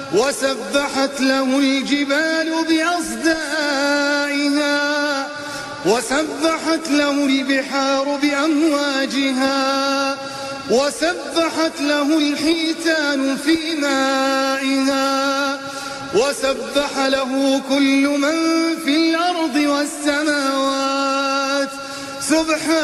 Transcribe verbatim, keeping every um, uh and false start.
وسبحت له الجبال بأصدائها وسبحت له البحار بأمواجها وسبحت له الحيتان في مائها وسبح له كل من في الأرض والسماوات سبحان